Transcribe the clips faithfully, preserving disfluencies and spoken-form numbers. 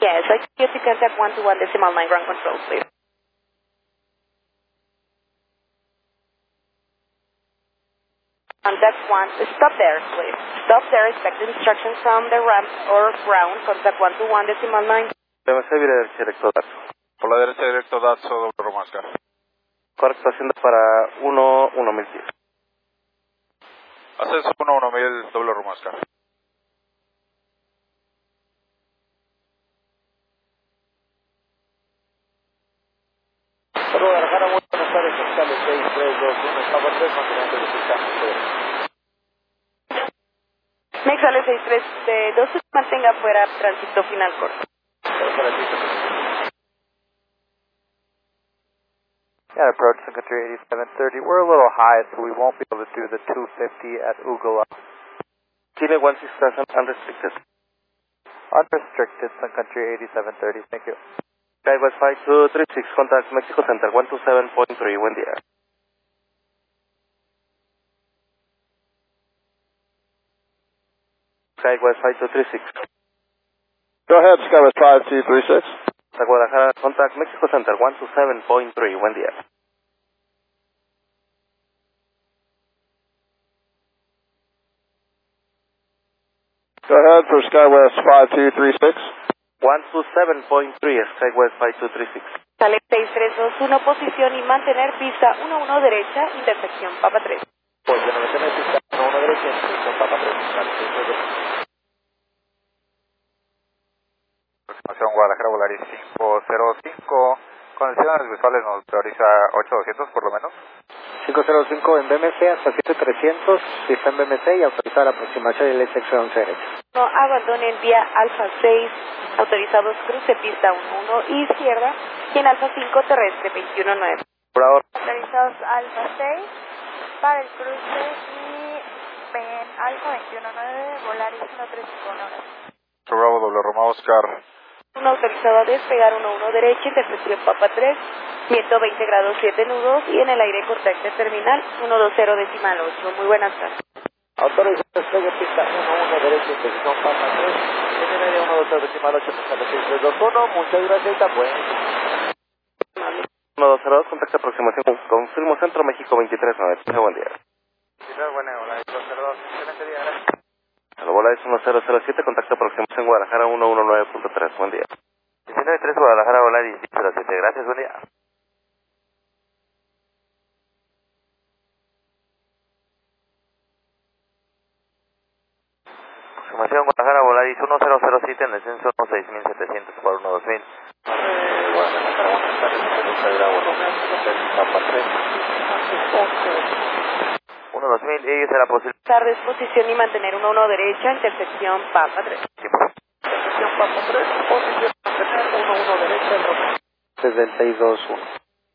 Yes, I see you to contact one to one decimal nine ground control, please. Contact one, stop there, please. Stop there, expect instructions from the ramp or ground, contact one to one decimal nine. B M C derecha directo dato. Por la derecha directo Datso, doble Romascar. Correcto, haciendo para uno uno mil diez. Ascenso uno uno mil, doble Romascar. Guadalajara, buenas tardes, fiscales seis tres dos uno, estamos tres, continuando de fiscales. Mexale seis tres dos, mantenga fuera tránsito final corto. Yeah, approach Sun Country eighty-seven thirty. We're a little high, so we won't be able to do the two fifty at Ugala. Chile one six thousand unrestricted. Unrestricted, Sun Country eighty-seven thirty. Thank you. Skywest five two three six, contact Mexico Center one two seven point three. Buen día. Skywest five two three six. Go ahead, Skywest five two three six. Guadalajara, contact Mexico Center one two seven point three. Buen día. Go ahead for Skywest five two three six. one two seven point three, Skywest five two three six. Sale seis tres dos uno, posición y mantener pista uno uno derecha, intersección Papa tres. Pues de mantener pista uno uno derecha, intersección Papa tres. Aproximación Guadalajara, Volaris cinco cero cinco. Condiciones visuales nos autoriza ocho doscientos por lo menos. cinco cero cinco en B M C hasta siete trescientos, si está en B M C y autorizar aproximación y L X once derecha. No abandonen vía Alfa seis, autorizados cruce pista uno uno izquierda y en Alfa cinco terrestre veintiuno nueve. Autorizados Alfa seis para el cruce y en Alfa veintiuno nueve, Volaris uno tres cinco uno. Bravo, doble Roma Oscar. Un autorizado a despegar uno uno derecha, intersección Papa tres, viento veinte grados siete nudos y en el aire contacto terminal uno dos cero decimal ocho. Muy buenas tardes. Autorizado despegue pista uno uno derecha, intersección Papa tres, en el aire uno dos cero decimal ocho, seis tres dos uno. Muchas gracias, está bueno. uno dos cero dos, contacto aproximación, confirmo Centro México veintitrés nueve. Buen día. Bueno, hola, dos cero dos, excelente día, gracias. A la bola es uno cero cero siete, contacto aproximación Guadalajara uno uno nueve punto tres. Buen día. diecinueve tres Guadalajara, Volaris diez cero siete. Gracias, buen día. Aproximación Guadalajara, Volaris uno cero cero siete en descenso seis mil setecientos por uno dos mil. uno dos mil y será posible. Estar disposición y mantener uno uno derecha, intersección Papa tres. Intersección Papa tres, posición mantener uno uno derecha, Desde el seis dos uno.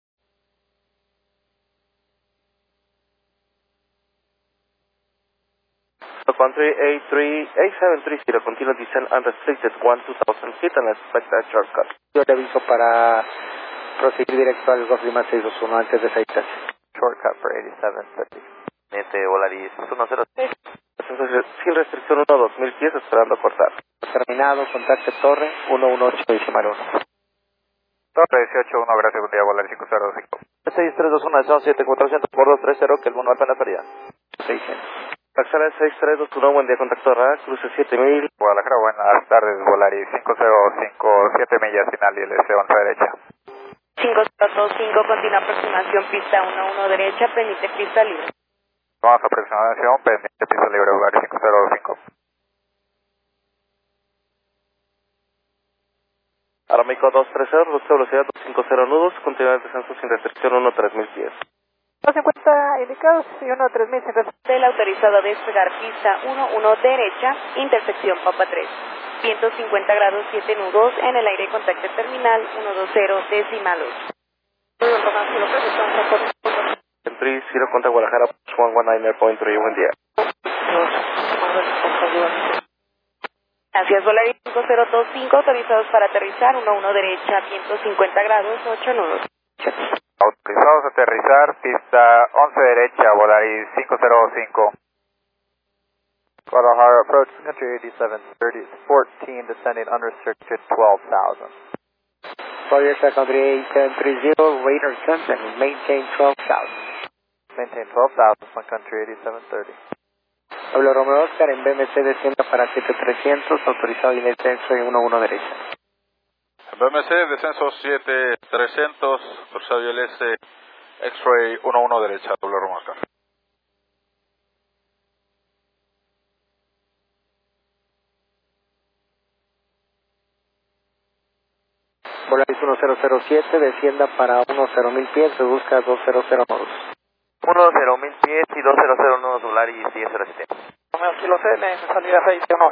Country eight three eight seven three zero, continue descent unrestricted one two thousand feet and expect a shortcut. Yo le aviso para proseguir directo al Golf Lima seis dos uno antes de seis tres. Shortcut for eighty-seven thirty. Nete Volaris uno cero tres. Sin restricción uno dos mil pies, esperando cortar. Terminado, contacte Torre uno uno ocho decimal uno. Torre dieciocho uno, gracias, buen día, Volaris cinco cero cinco. seis tres dos uno, son siete cuatrocientos por dos tres cero, que el bono alfa en la feria. seiscientos. Taxala seis tres dos uno, buen día, contacto R A, cruce siete mil. Guadalajara, buenas tardes, Volaris cinco cero cinco, siete millas final y L C once derecha. cinco cero dos cinco, continúa aproximación pista uno uno derecha, permite pista libre. Vamos a aproximación, pendiente piso libre, Volaris cinco cero cinco. Arámico dos tres cero, ruta velocidad dos cinco cero nudos, continúa el descenso sin restricción uno tres mil pies. dos cincuenta indicados y uno tres mil. Del autorizado a despegar pista uno uno derecha, intersección Papa tres. Viento cincuenta grados siete nudos en el aire contacto terminal uno dos cero decimal ocho. Entry cero contra Guadalajara one one nine point three, buen día. Gracias, Volaris cinco cero dos cinco, autorizados para aterrizar uno uno derecha, viento cincuenta grados, ocho nudos. Autorizados a aterrizar, pista once derecha, Volaris cinco cero cinco. Guadalajara approach, country eighty-seven thirty, fourteen, descending unrestricted, twelve thousand. Roger, country eighty-seven thirty, radar descent and maintain twelve thousand. Maintain twelve thousand, Sun country eighty-seven thirty. Pablo Romeo Oscar en B M C descienda para siete trescientos, autorizado y descenso y uno uno derecha. B M C, descenso siete trescientos, autorizado y L S, X-ray uno uno derecha, Pablo Romeo Oscar. Volaris uno cero cero siete, descienda para diez mil pies, se busca dos cero cero nodos. diez mil pies y dos cero cero nodos Volaris diez cero siete. Romeo Kilo C N, salida seis uno.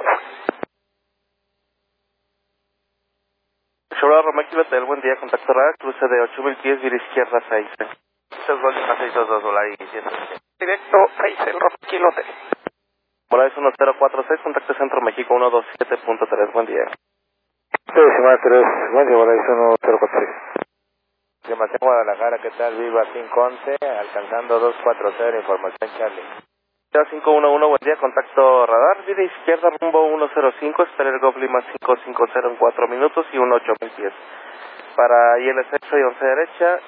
Chevrolet Romeo Kilo Hotel, buen día, contacto radar, cruce de ocho mil pies, vía izquierda seis. seis Golden seis dos dos Volaris diez cero siete. Directo seis, el Romeo Kilo Hotel. Volaris uno cero cuatro seis, contacto Centro México uno dos siete punto tres, buen día. Décima tres, buen día, Volaris uno cero cuatro seis. Información Guadalajara, ¿qué tal? Viva cinco once, alcanzando dos cuatro cero, información Charlie. cinco uno uno, buen día, contacto radar, vida izquierda rumbo uno cero cinco, espera el Golf Lima cinco cinco cero en cuatro minutos y uno ocho mil pies. Para I L S y once derecha.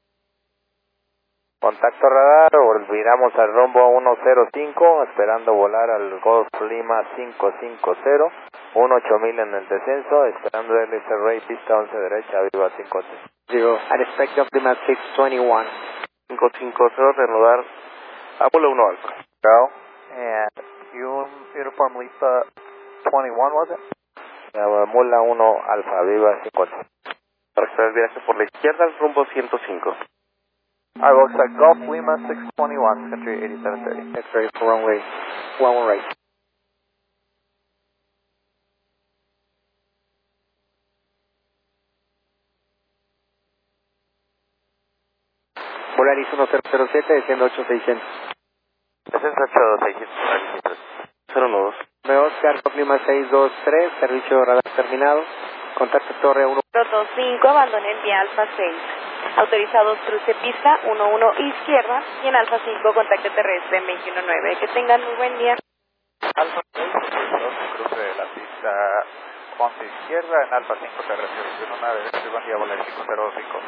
Contacto radar, olvidamos al rumbo uno cero cinco, esperando volar al Golf Lima cinco cinco cero, uno ocho mil en el descenso, esperando el L S Ray, pista once derecha, Viva cinco once. Zero, at expect Golf Lima six twenty-one. cinco cinco cero, reanudar a vuelo uno alfa. Go, and un, uniform Lisa twenty-one, was it? Uh, Mula uno alfa, Viva cinco once. Para extraer el viaje por la izquierda al rumbo ciento cinco. I will expect Golf Lima six twenty-one, country eighty-seven thirty. That's ready for runway one one right. Volaris uno cero cero siete, desciendo ocho seiscientos. Descenso ocho seiscientos, cero nudos. Me Oscar, Lima seis dos tres, servicio radar terminado. Contacto torre uno. dos cinco, abandone en vía Alfa seis. Autorizados cruce pista uno uno izquierda y en Alfa cinco contacto terrestre veintiuno nueve. Que tengan muy buen día. Alfa seis, cruce de la pista once izquierda en Alfa cinco terrestre veintiuno nueve, buen día, Volaris cinco cero cinco.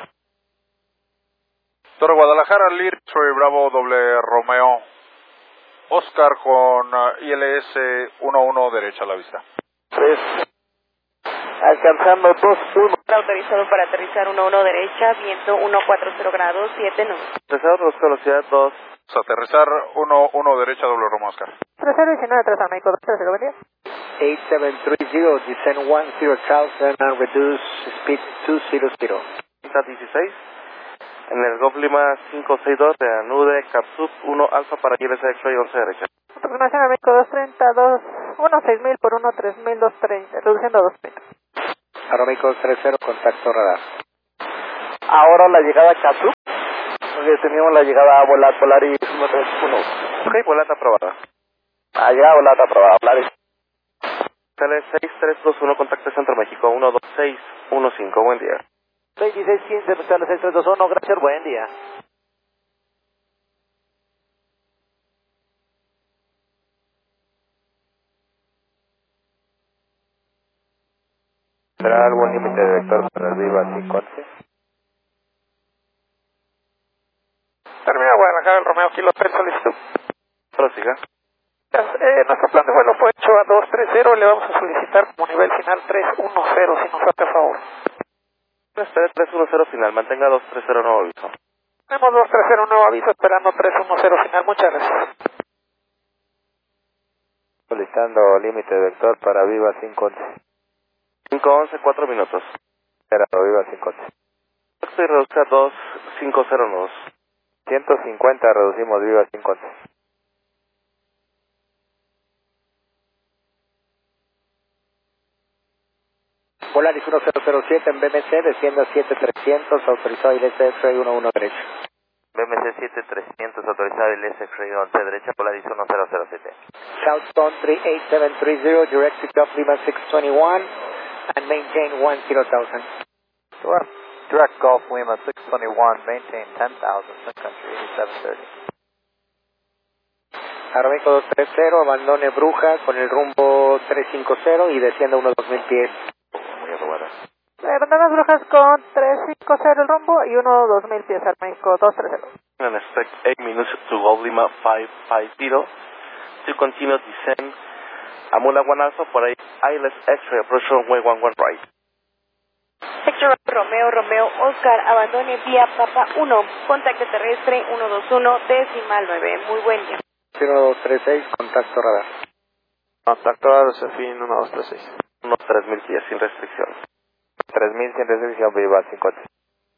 Torre Guadalajara, Lead, Troy Bravo, doble Romeo Oscar con uh, I L S uno uno derecha a la vista. tres. Alcanzando dos uno. Autorizado para aterrizar uno uno derecha, viento uno cuatro cero grados, siete nudos. Deseado velocidad dos. Aterrizar uno uno derecha, doble Romeo Oscar. tres cero diecinueve, tres Amigo, dos cero, buen día. eight seven three zero, descend one zero thousand and reduce speed two zero zero. dieciséis. En el Golf Lima cinco seis dos, reanude Capsub uno alfa para I L S X-ray once derecha. Aproximación Amigo dos treinta, dos, uno seis mil por uno tres mil, dos treinta, reduciendo dos mil. Aeroméxico dos tres cero, contacto radar. Ahora la llegada a Katsu. Teníamos la llegada a volar Polaris uno tres uno. Ok, volata aprobada. Ha llegado volata aprobada, Polaris. Sale seis tres dos uno, contacto Centro México uno dos seis uno cinco, buen día. seis dieciséis quince, sale seis tres dos uno, gracias, buen día. ¿Será algo límite de vector para el Viva cinco once? Termina Guadalajara, el Romeo Kilo Hotel, solicitud. Prosiga. Eh, nuestro plan de vuelo fue hecho a dos tres cero, le vamos a solicitar como nivel final tres uno cero, si nos hace favor. Espere tres uno cero final, mantenga dos tres cero nuevo aviso. Tenemos dos tres cero nuevo aviso, esperando tres uno cero final, muchas gracias. Solicitando límite de vector para Viva cinco once. cinco once, cuatro minutos. Era Viva cinco once. Estoy reduzca dos cinco cero nudos. ciento cincuenta reducimos Viva cinco once. Volaris uno cero cero siete en B M C, descienda siete trescientos, autorizado I L S X-ray uno uno derecha. B M C siete trescientos, autorizado I L S X-ray once derecha, Polaris uno cero cero siete. South Country eight seven three zero, direct to Golf Lima six twenty-one, and maintain one zero thousand. Sure. Direct Golf Lima six twenty-one, maintain ten thousand, Sun country eighty-seven thirty. Aeroméxico dos tres cero, abandone Bruja con el rumbo tres cinco cero y descienda unos dos mil pies. Muy adecuada. Abandonas Brujas con tres cinco cero el rumbo y uno dos mil pies al México dos tres cero. And expect eight minutes to Golf Lima five five zero to continue descend. Amula One Alpha por ahí, I L S X-ray approach runway one one right. Sector Romeo, Romeo, Oscar, abandone vía Papa uno, contacto terrestre uno dos uno, decimal nueve, muy buen día. cero dos tres seis, contacto radar. Contacto radar, Josefin uno dos tres seis. Unos tres mil pies sin restricción. tres mil sin restricción, Viva cinco ocho.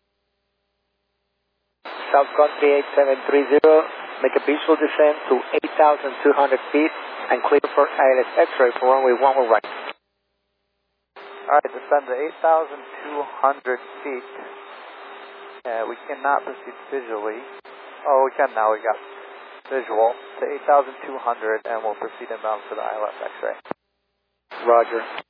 South Country eight seven three zero, make a visual descent to eight thousand two hundred feet and clear for I L S X-ray for runway one one right. Alright, descend to eight thousand two hundred feet. Uh, we cannot proceed visually. Oh, we can now, we got visual to eight thousand two hundred and we'll proceed inbound for the I L S X-ray. Roger.